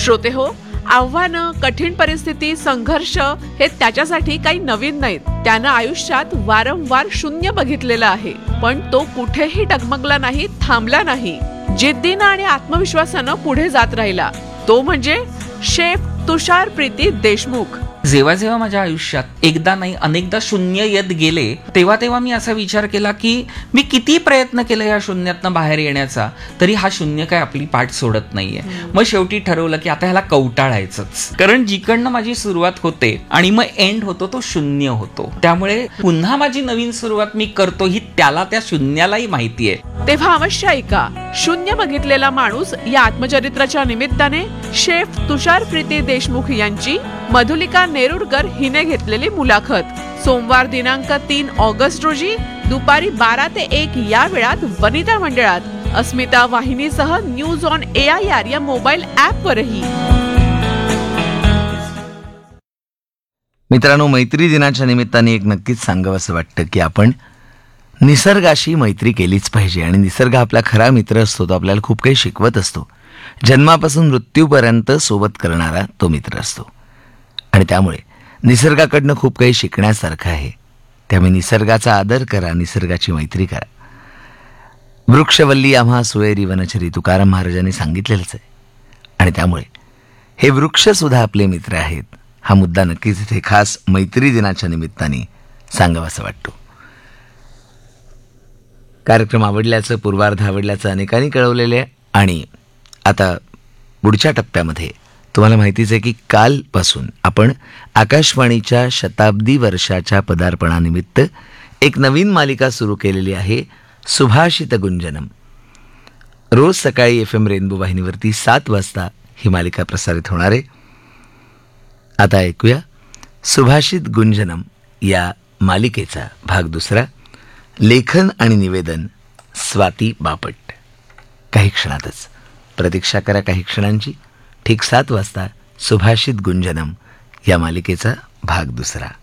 श्रोते हो, आव्हानं, कठीण परिस्थिती, संघर्ष हे त्याच्यासाठी काही नवीन नाहीत. त्यानं आयुष्यात वारंवार शून्य बघितलेलं आहे, पण तो कुठेही डगमगला नाही, थांबला नाही. जिद्दीनं आणि आत्मविश्वासानं पुढे जात राहिला. तो म्हणजे शेफ तुषार प्रीती देशमुख. जेव्हा जेव्हा माझ्या आयुष्यात एकदा नाही अनेकदा शून्य येत गेले, तेव्हा तेव्हा मी असा विचार केला की मी किती प्रयत्न केला या शून्यातनं बाहेर येण्याचा, तरी हा शून्य काय आपली पाठ सोडत नाहीये. मग शेवटी ठरवलं की आता ह्याला कवटाळायचंच, कारण जिकडनं माझी सुरुवात होते आणि मग एंड होतो तो शून्य होतो. त्यामुळे पुन्हा माझी नवीन सुरुवात मी करतो ही त्याला, त्या शून्यालाही माहिती आहे. तेव्हा अवश्य ऐका शून्य बघितलेला माणूस या आत्मचरित्राच्या निमित्ताने शेफ तुषार प्रीती देशमुख यांची मधुलिका नेरुरकर हिने घेतलेली मुलाखत. सोमवार दिनांक 3 ऑगस्ट रोजी दुपारी 12 ते 1 या वेळात वनिता मंडळात अस्मिता वाहिनीसह न्यूज ऑन AIR या मोबाईल ॲपवरही. मित्रांनो, मैत्री दिनाच्या निमित्ताने एक नक्कीच सांगावंसं वाटतं की आपण निसर्गाशी मैत्री केलीच पाहिजे. आणि निसर्ग आपला खरा मित्र असतो. तो आपल्याला खूप काही शिकवत असतो. जन्मापासून मृत्यूपर्यंत सोबत करणारा तो मित्र असतो. आणि त्यामुळे निसर्गाकडनं खूप काही शिकण्यासारखं आहे. त्यामुळे निसर्गाचा आदर करा, निसर्गाची मैत्री करा. वृक्षवल्ली आम्हा सोयरी वनचरी तुकाराम महाराजांनी सांगितलेलंच आहे. आणि त्यामुळे हे वृक्षसुद्धा आपले मित्र आहेत. हा मुद्दा नक्कीच इथे खास मैत्री दिनाच्या निमित्ताने सांगावासा वाटतो. कार्यक्रम आवडल्याचं, पूर्वार्ध आवडल्याचं अनेकांनी कळवलेलं आहे. आणि आता पुढच्या टप्प्यामध्ये तुम्हाला माहितीच आहे की कालपासून आपण आकाशवाणीच्या शताब्दी वर्षाच्या पदार्पणानिमित्त एक नवीन मालिका सुरू केलेली आहे, सुभाषित गुंजनम. रोज सकाळी FM रेनबो वाहिनीवरती 7 वाजता ही मालिका प्रसारित होणार आहे. आता ऐकूया सुभाषित गुंजनम या मालिकेचा भाग दुसरा. लेखन आणि निवेदन स्वाती बापट. काही क्षणातच प्रतीक्षा करा, काही क्षणांची. ठीक 7 वाजता सुभाषित गुंजनम या मालिकेचा भाग दुसरा.